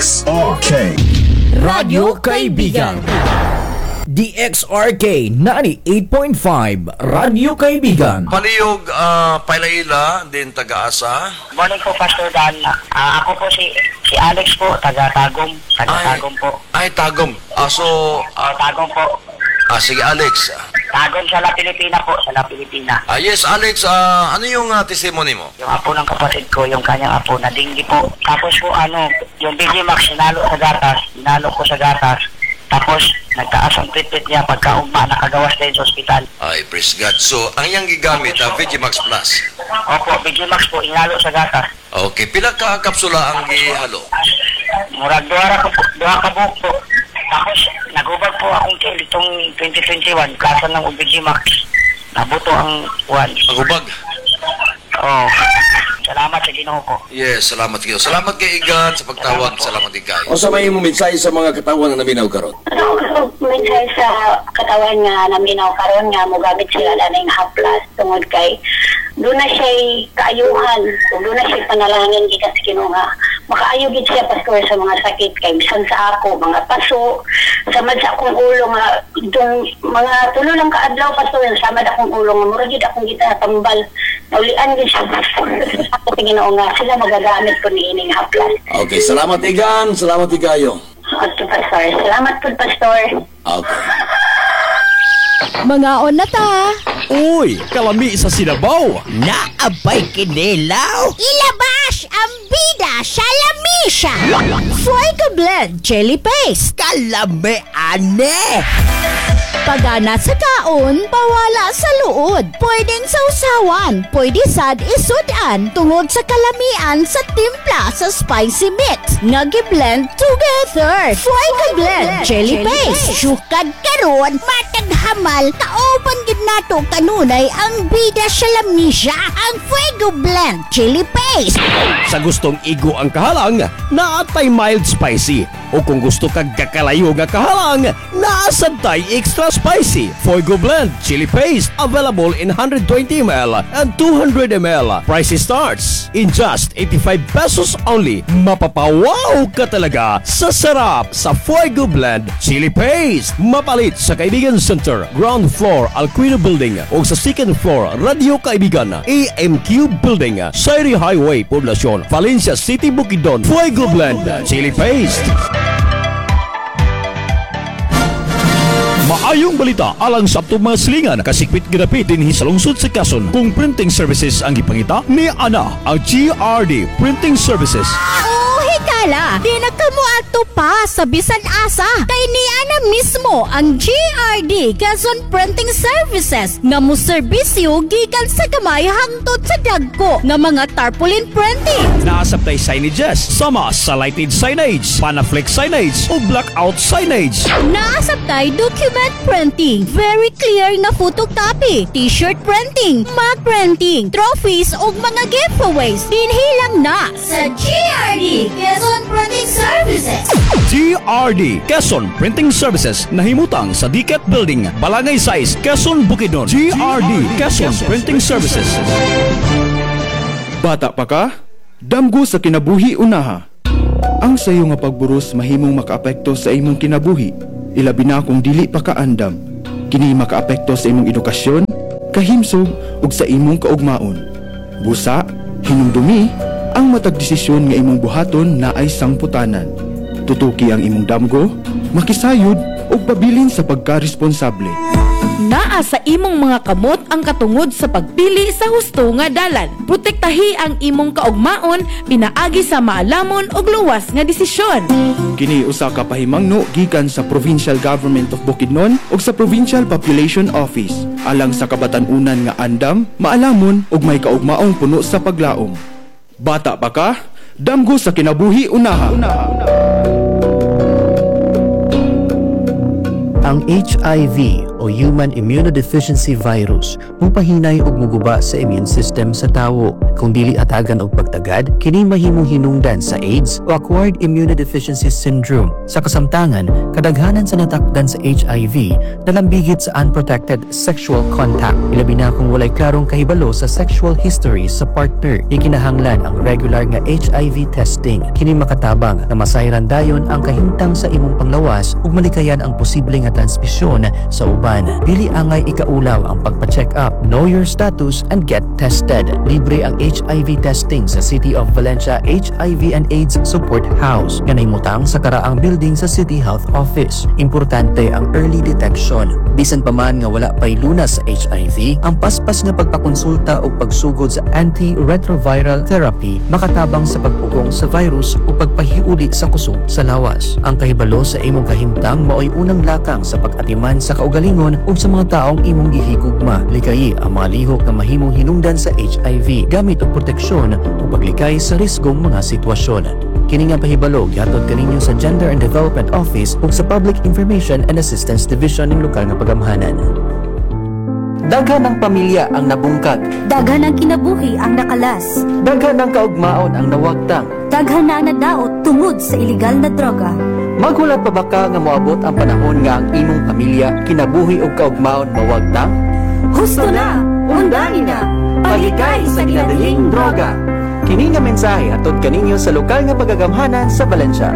DXRK Radyo Kaibigan. DXRK 98.5 Radyo Kaibigan. Palihog, Pailaila, din taga-asa. Morning po, Pastor Dan. Ako po si Alex po, taga-Tagum. Taga-Tagum po. Ay, Tagum. Tagum po. Sige, Alex. Tagum sa La Pilipina po, sa La Pilipina. Yes, Alex, ano yung testimony mo? Yung apo ng kapatid ko, yung kanyang apo na dinggi po. Tapos po, yung BG Max, sinalo sa gatas. Sinalo ko sa gatas. Tapos, nagtaas ang treatment niya pagkaugma, nakagawas din sa ospital. Ay, praise God. So, ang iyang gigamit, Vigimax Plus. Opo, BG Max po, inalo sa gatas. Okay, pila ka kapsula ang gihalo? Murag duha ka buhok po. Tapos, nagubag po akong kill itong 2021, klasa ng BG Max. Nabuto ang one. Magubag. Oh, salamat sa Ginoo ko. Yes, salamat kayo. Salamat kay Igan sa pagtawag. Salamat din kayo. O sa may mo mensahe sa mga katawan na naminaw karon? Minsan sa katawan nga naminaw karon nga mogamit sila daning haplas tungod kay doon na siya kaayuhan, doon na siya panalangin gikan sa Ginoo nga makaayo gid siya pastor sa mga sakit kay bisan sa ako mga paso samad sa akong ulo nga itong mga tulo lang kaadlaw pastor samad akong ulo nga mura gid akong gitatambal naulian gid siya ako sa Ginoo nga sila magagamit ko niining haplas. Okay, salamat Igan, salamat Igayo. Okay, pastor. Salamat po, pastor. Okay. Mga on na ta. Uy, kalami sa Sinabaw. Naabay kinilaw. Ilabas ang bida sa lamisa. Fuego Blend Chili Paste. Kalami ane. Pagana sa kaon, pawala sa luod. Pwedeng sausawan, pwede sad isudan tungod sa kalamian sa timpla sa spicy mix. Nagi-blend together. Fuego Blend Chili Paste. Sukad karon, matag hamal, kaoban gid nato kanunay ang bida sa lamisa. Ang Fuego Blend Chili Paste. Sa gustong igo ang kahalang, naatay mild spicy. O kung gusto kag kakalayo nga kahalang, naasantay extra spicy. Fuego Blend Chili Paste available in 120 ml and 200 ml. Price starts in just 85 pesos only. Mapapawaw ka talaga sa sarap sa Fuego Blend Chili Paste. Mapalit sa Kaibigan Center, ground floor Alquino Building o sa second floor Radio Kaibigan, AMQ Building, Sairi Highway, Poblacion, Valencia City, Bukidnon. Fuego Blend Chili Paste. Maayong balita alang sa atong mga silingan kasikpit ginapit dinhi sa lungsod sa Quezon kung printing services ang gipangita ni ana ang GRD Printing Services. Higala, di na kamo ato pa sa bisan asa. Kay niana mismo ang GRD Quezon Printing Services nga mo serbisyo gikan sa gamay hangtod sa dagko nga mga tarpaulin printing. Naasabtay signages sama sa lighted signage, panaflex signage o blackout signage. Naasabtay document printing, very clear nga photocopy, t-shirt printing, mug printing, trophies o mga giveaways. Dinhilang na sa GRD Quezon Printing Services. GRD Quezon Printing Services nahimutang sa Diket Building, Balangay Size, Quezon, Bukidnon. GRD Quezon Printing Services. Bata pa ka? Damgo sa kinabuhi unaha. Ang sayo nga pagburos mahimong makaapekto sa imong kinabuhi. Ilabi na kung dili pa ka andam. Kini makaapekto sa imong edukasyon, kahimsog ug sa imong kaugmaon. Busa, hinumdumi, ang matag desisyon nga imong buhaton na ay sangputanan. Tutuki ang imong damgo, makisayod ug pabilin sa pagkaresponsable. Naa sa imong mga kamot ang katungod sa pagpili sa husto nga dalan. Protektahi ang imong kaugmaon pinaagi sa maalamon ug luwas nga desisyon. Kini usa ka pahimangno gikan sa Provincial Government of Bukidnon ug sa Provincial Population Office alang sa kabatan-unan nga andam, maalamon ug may kaugmaong puno sa paglaom. Bata pa ka? Damgo sa kinabuhi unaha. Ang HIV o human immunodeficiency virus mupahinay ug muguba sa immune system sa tawo. Kung dili atagan og pagtagad, kini mahimong hinungdan sa AIDS o acquired immunodeficiency syndrome. Sa kasamtangan, kadaghanan sa natakdan sa HIV nalambigit sa unprotected sexual contact. Ilabi na kung walay klarong kahibalo sa sexual history sa partner. Ikinahanglan ang regular nga HIV testing. Kini makatabang na masayran dayon ang kahimtang sa imong panglawas ug malikayan ang posible nga transmisyon sa uban. Dili angay ikaulaw ang pagpa-check up, know your status and get tested. Libre ang HIV testing sa City of Valencia HIV and AIDS Support House nga nahimutang sa karaang building sa City Health Office. Importante ang early detection. Bisan pa man nga wala pay lunas sa HIV, ang paspas nga pagpakonsulta o pagsugod sa antiretroviral therapy makatabang sa pagpugong sa virus o pagpahiuli sa kusog sa lawas. Ang kahibalo sa imong kahimtang mao'y unang lakang sa pag-atiman sa kaugalingon o sa mga taong imong gihigugma. Likayi ang mga lihok na mahimong hinungdan sa HIV gamit og proteksyon o paglikay sa risgong mga sitwasyon. Kini nga pahibalo gihatod kaninyo sa Gender and Development Office ug sa Public Information and Assistance Division ng lokal nga pagamhanan. Daghan ng pamilya ang nabungkag. Daghan ng kinabuhi ang nakalas. Daghan ng kaugmaon ang nawagtang. Daghan na ang nadaot tungod sa ilegal na droga. Maghulat pa ba ka nga moabot ang panahon nga ang imong pamilya kinabuhi og kaugmaon mawagtang? Husto na! Undangin na! Palikay sa ginadaling droga! Kini nga mensahe hatod kaninyo sa lokal nga pagagamhanan sa Valencia.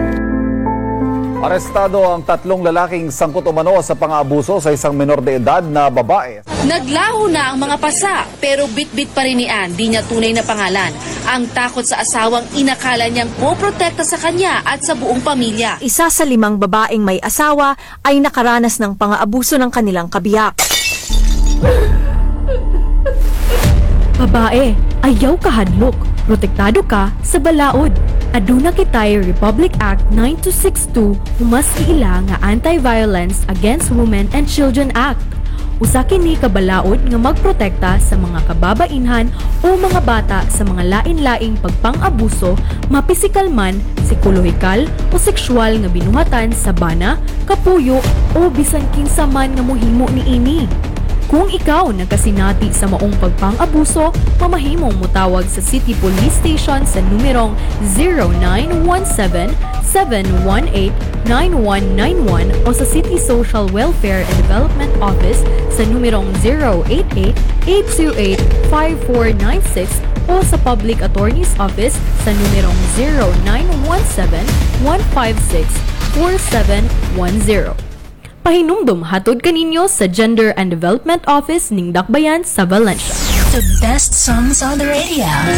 Arestado ang 3 lalaking sangkot umano sa pang-aabuso sa isang menor de edad na babae. Naglaho na ang mga pasa pero bit-bit pa rin ni Ann, di niya tunay na pangalan. Ang takot sa asawang inakala niyang poprotekta sa kanya at sa buong pamilya. Isa sa 5 babaeng may asawa ay nakaranas ng pang-aabuso ng kanilang kabiyak. Babae, ayaw ka hadlok. Protektado ka sa balaod. Aduna kitay Republic Act 9262 mas iila nga Anti-Violence Against Women and Children Act. Usa kini ka balaod nga magprotekta sa mga kababainhan o mga bata sa mga lain-laing pagpang-abuso, mapisikal man, psikolohikal o sexual nga binuhatan sa bana, kapuyo o bisan kinsa man nga mohimo niini. Kung ikaw nagkasinati sa maong pagpang-abuso, mamahimong mutawag sa City Police Station sa numerong 0917-718-9191 o sa City Social Welfare and Development Office sa numerong 088-828-5496 o sa Public Attorney's Office sa numerong 0917-156-4710. Pahinumdum hatod kaninyo sa Gender and Development Office ning Dakbayan sa Valencia. The best songs on the radio.